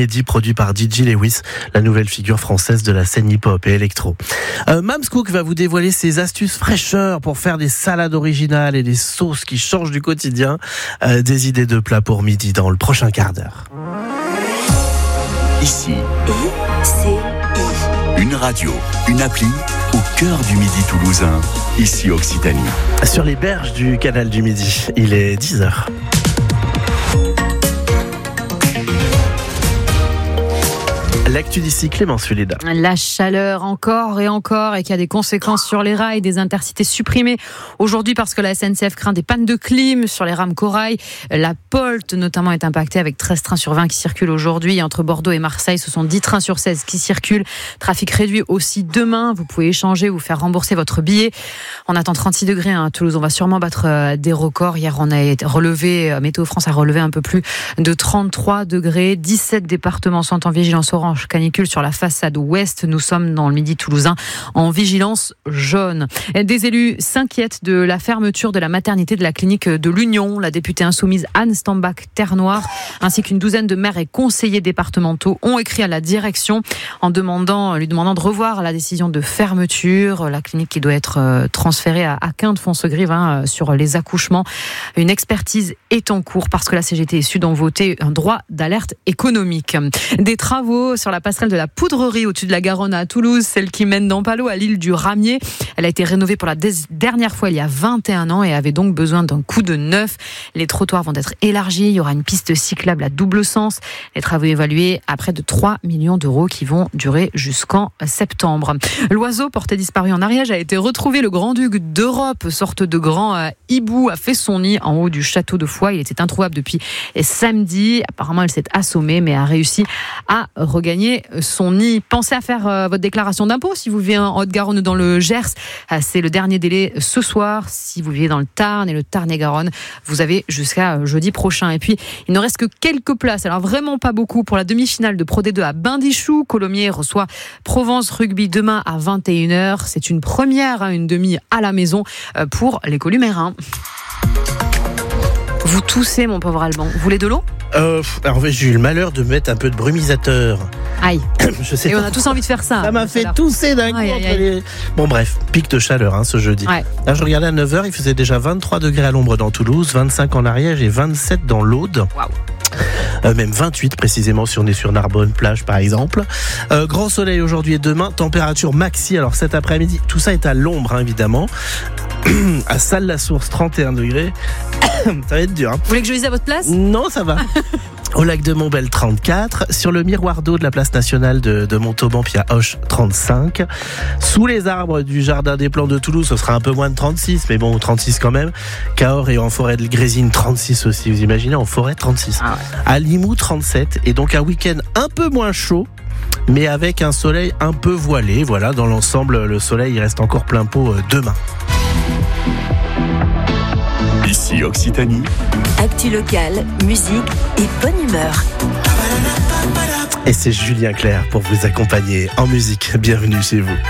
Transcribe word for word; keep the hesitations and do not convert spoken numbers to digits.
inédit produit par D J Lewis, la nouvelle figure française de la scène hip-hop et électro. Euh, Mams Cook va vous dévoiler ses astuces fraîcheur pour faire des salades originales et des sauces qui changent du quotidien. Euh, des idées de plats pour midi dans le prochain quart d'heure. Ici, I C I. une radio, une appli au cœur du Midi toulousain, ici Occitanie. Sur les berges du canal du Midi, il est dix heures. L'actu d'ici, Clémence Fuleda. La chaleur encore et encore et qui a des conséquences sur les rails, des intercités supprimées aujourd'hui parce que la S N C F craint des pannes de clim sur les rames corail. La Polt notamment est impactée avec treize trains sur vingt qui circulent aujourd'hui. Entre Bordeaux et Marseille, ce sont dix trains sur seize qui circulent. Trafic réduit aussi demain. Vous pouvez échanger ou faire rembourser votre billet. On attend trente-six degrés à Toulouse. On va sûrement battre des records. Hier, on a été relevé, Météo France a relevé un peu plus de trente-trois degrés. dix-sept départements sont en vigilance orange canicule sur la façade ouest. Nous sommes dans le Midi toulousain en vigilance jaune. Des élus s'inquiètent de la fermeture de la maternité de la clinique de l'Union. La députée insoumise Anne Stambach-Ternoir ainsi qu'une douzaine de maires et conseillers départementaux ont écrit à la direction en demandant, lui demandant de revoir la décision de fermeture. La clinique qui doit être transférée à Quinte-Fonsegrive hein, sur les accouchements. Une expertise est en cours parce que la C G T et Sud ont voté un droit d'alerte économique. Des travaux sur la passerelle de la Poudrerie au-dessus de la Garonne à Toulouse, celle qui mène d'Ampalo à l'île du Ramier. Elle a été rénovée pour la dernière fois il y a vingt et un ans et avait donc besoin d'un coup de neuf. Les trottoirs vont être élargis, il y aura une piste cyclable à double sens. Les travaux évalués à près de trois millions d'euros qui vont durer jusqu'en septembre. L'oiseau porté disparu en Ariège a été retrouvé. Le grand-duc d'Europe, sorte de grand euh, hibou, a fait son nid en haut du château de Foix. Il était introuvable depuis samedi. Apparemment, elle s'est assommée mais a réussi à regagner son nid. Pensez à faire euh, votre déclaration d'impôt si vous vivez en Haute-Garonne ou dans le Gers. Euh, c'est le dernier délai ce soir. Si vous vivez dans le Tarn et le Tarn-et-Garonne, vous avez jusqu'à euh, jeudi prochain. Et puis, il ne reste que quelques places, alors vraiment pas beaucoup, pour la demi-finale de Pro D deux à Bain-des-Choux. Colomiers reçoit Provence Rugby demain à vingt et une heures. C'est une première, hein, une demi à la maison euh, pour les Columérins. Vous toussez, mon pauvre Alban. Vous voulez de l'eau ? Euh, alors, j'ai eu le malheur de mettre un peu de brumisateur. Aïe. Je sais Et pas. on a tous envie de faire ça. Ça m'a fait tousser d'un coup. Aïe, aïe, aïe. Les... Bon, bref, pic de chaleur hein, ce jeudi. Ouais. Là, je regardais à neuf heures, il faisait déjà vingt-trois degrés à l'ombre dans Toulouse, vingt-cinq en Ariège et vingt-sept dans l'Aude. Waouh. Euh, même vingt-huit précisément si on est sur Narbonne plage par exemple. Euh, grand soleil aujourd'hui et demain, température maxi. Alors cet après-midi, tout ça est à l'ombre hein, évidemment. À Salles-la-Source, trente et un degrés. Ça va être dur. Hein. Vous voulez que je lise à votre place ? Non, ça va. Au lac de Montbel, trente-quatre. Sur le miroir d'eau de la place nationale de, de Montauban, puis à Auch, trente-cinq. Sous les arbres du jardin des Plans de Toulouse, ce sera un peu moins de trente-six, mais bon, trente-six quand même. Cahors et en forêt de Grésine, trente-six aussi. Vous imaginez, en forêt, trente-six. Ah ouais. À Limoux, trente-sept. Et donc un week-end un peu moins chaud, mais avec un soleil un peu voilé. Voilà, dans l'ensemble, le soleil il reste encore plein pot demain. Ici Occitanie. Actu locale, musique et bonne humeur. Et c'est Julien Clerc pour vous accompagner en musique. Bienvenue chez vous.